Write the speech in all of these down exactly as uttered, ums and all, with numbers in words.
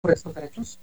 por estos derechos?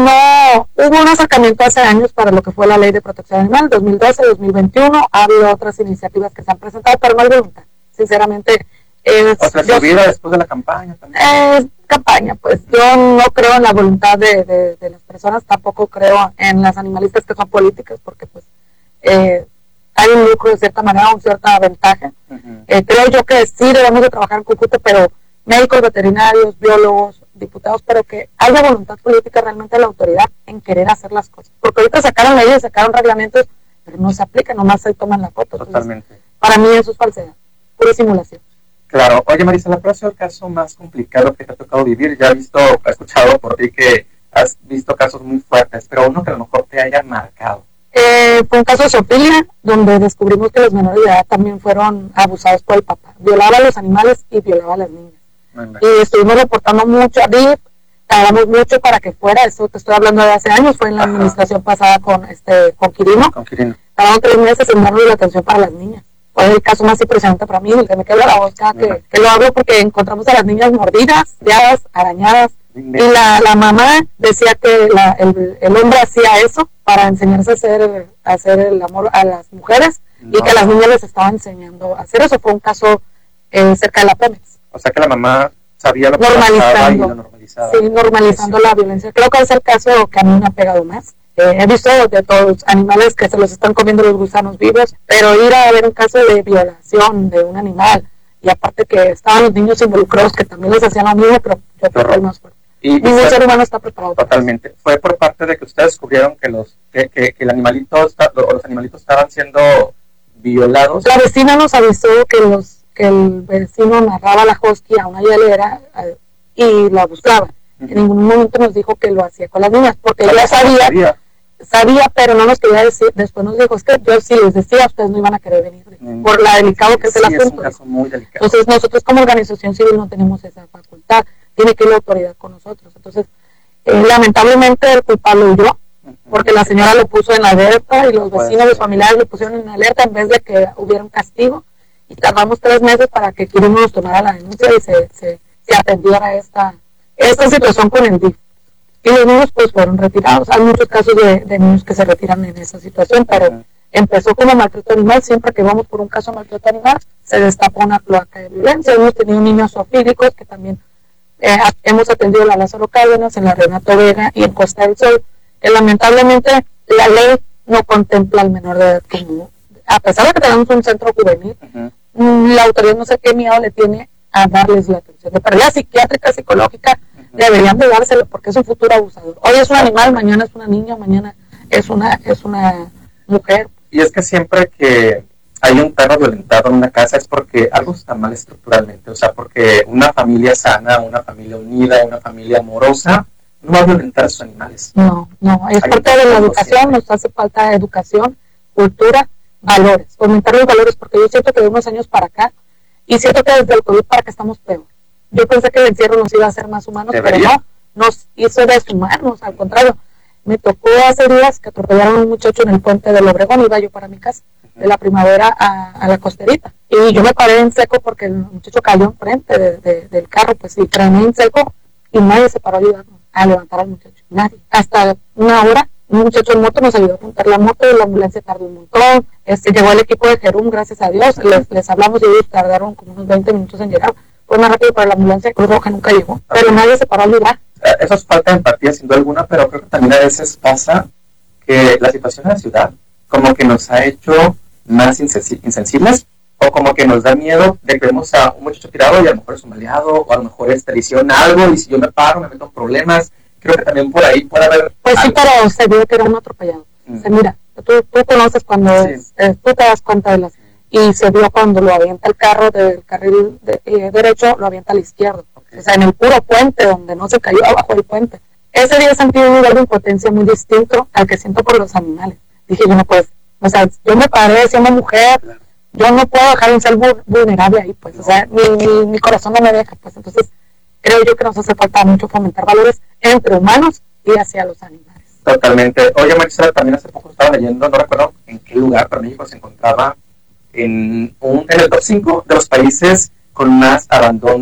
No, hubo un acercamiento hace años para lo que fue la Ley de Protección Animal, dos mil doce, dos mil veintiuno, ha habido otras iniciativas que se han presentado, pero no hay voluntad, sinceramente. Es, o sea, se olvida después de la campaña también. Es campaña, pues yo no creo en la voluntad de, de, de las personas, tampoco creo en las animalistas que son políticas, porque pues eh, hay un lucro de cierta manera, una cierta ventaja. Uh-huh. Eh, creo yo que sí debemos de trabajar en conjunto, pero médicos, veterinarios, biólogos, diputados, pero que haya voluntad política realmente de la autoridad en querer hacer las cosas. Porque ahorita sacaron leyes, sacaron reglamentos, pero no se aplican, nomás se toman la foto. Totalmente. Entonces, para mí eso es falsedad, pura simulación. Claro. Oye, Marisela, ¿cuál ha sido el caso más complicado que te ha tocado vivir? Ya he visto, he escuchado por ti que has visto casos muy fuertes, pero uno que a lo mejor te haya marcado. Eh, fue un caso de zoofilia, donde descubrimos que los menores de edad también fueron abusados por el papá. Violaba a los animales y violaba a las niñas. Venga. Y estuvimos reportando mucho a D I F, tardamos mucho para que fuera, eso te estoy hablando de hace años, fue en la Ajá. administración pasada con este con Quirino. Con Quirino. Tardamos tres meses en darle la atención para las niñas. Fue el caso más impresionante para mí, el que me quebra la voz cada que, que lo hablo, porque encontramos a las niñas mordidas, dadas, arañadas, y la, la mamá decía que la, el, el hombre hacía eso para enseñarse a hacer, a hacer el amor a las mujeres, no. y que las niñas les estaban enseñando a hacer eso. Fue un caso eh, cerca de la Pemex. O sea que la mamá sabía lo que normalizando, pasaba y lo normalizaba. Sí, normalizando sí. la violencia. Creo que es el caso que a mí me ha pegado más. Eh, he visto de todos los animales que se los están comiendo los gusanos vivos, pero ir a ver un caso de violación de un animal, y aparte que estaban los niños involucrados que también les hacían lo mismo, pero yo creo que es más fuerte. Y, Ningún ser humano está preparado. Totalmente. Fue por parte de que ustedes descubrieron que los que, que, que el animalito está, los animalitos estaban siendo violados. La vecina nos avisó que los que el vecino amarraba la husky a una hielera eh, y la buscaba. Uh-huh. En ningún momento nos dijo que lo hacía con las niñas, porque ella sabía, sabía, sabía, pero no nos quería decir. Después nos dijo, es que yo si les decía, ustedes no iban a querer venir, uh-huh. por la delicado que es sí, el asunto. Es un caso muy delicado. Entonces nosotros como organización civil no tenemos esa facultad, tiene que ir la autoridad con nosotros. Entonces, eh, lamentablemente el culpable huyó, uh-huh. porque la señora lo puso en alerta y los vecinos, los familiares lo pusieron en alerta en vez de que hubiera un castigo. Y tardamos tres meses para que Quirino nos tomara la denuncia y se, se, se atendiera esta, esta situación con el D I F. Y los niños pues fueron retirados. Hay muchos casos de, de niños que se retiran en esa situación, pero uh-huh. empezó como maltrato animal. Siempre que vamos por un caso de maltrato animal, se destapa una cloaca de violencia. Hemos tenido niños zoofílicos que también eh, hemos atendido en la Lázaro Cárdenas, en la Renato Vega y en Costa del Sol, que lamentablemente la ley no contempla al menor de edad como, a pesar de que tenemos un centro juvenil, uh-huh. la autoridad no sé qué miedo le tiene a darles la atención. De pérdida psiquiátrica, psicológica, uh-huh. deberían de dárselo porque es un futuro abusador. Hoy es un animal, mañana es una niña, mañana es una, es una mujer. Y es que siempre que hay un perro violentado en una casa es porque algo está mal estructuralmente. O sea, porque una familia sana, una familia unida, una familia amorosa, no va a violentar a sus animales. No, no, es hay parte de la educación, siempre. Nos hace falta educación, cultura, valores, fomentar los valores, porque yo siento que de unos años para acá, y siento que desde el COVID para acá estamos peor. Yo pensé que el encierro nos iba a hacer más humanos, ¿Debería? Pero no, nos hizo deshumanos, al contrario. Me tocó hace días que atropellaron a un muchacho en el puente del Obregón, iba yo para mi casa, uh-huh. de la Primavera a, a la Costerita, y yo me paré en seco porque el muchacho cayó enfrente de, de, del carro, pues, y frené en seco, y nadie se paró a ayudarnos a levantar al muchacho, nadie. Hasta una hora, un muchacho en moto nos ayudó a juntar la moto, y la ambulancia tardó un montón. Este, llegó el equipo de Jerum, gracias a Dios, les, les hablamos y ellos tardaron como unos veinte minutos en llegar. Fue más rápido para la ambulancia, Cruz Roja nunca llegó, pero nadie se paró a ayudar. Eso es falta de empatía sin duda alguna, pero creo que también a veces pasa que la situación en la ciudad como que nos ha hecho más insensibles, o como que nos da miedo de que vemos a un muchacho tirado y a lo mejor es un maleado, o a lo mejor es traición algo, y si yo me paro me meto en problemas. Creo que también por ahí puede haber... Pues algo. Sí, pero se vio que era un atropellado. Mm. Se mira, tú, tú conoces cuando sí. es, eh, tú te das cuenta de las... Y se vio cuando lo avienta el carro del carril de, eh, derecho, lo avienta al izquierdo. Okay. O sea, en el puro puente, donde no se cayó abajo del puente. Ese día sentí un nivel de impotencia muy distinto al que siento por los animales. Dije, yo no puedo... O sea, yo me paré siendo mujer, claro. yo no puedo dejar de ser vulnerable ahí, pues. No. O sea, mi, mi, mi corazón no me deja, pues. Entonces, creo yo que nos hace falta mucho fomentar valores entre humanos y hacia los animales. Totalmente. Oye, Marisela, también hace poco estaba leyendo, no recuerdo en qué lugar, pero México se encontraba en, un, en el top cinco de los países con más abandono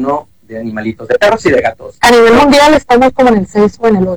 de animalitos, de perros y de gatos. A nivel mundial estamos como en el seis o en el ocho.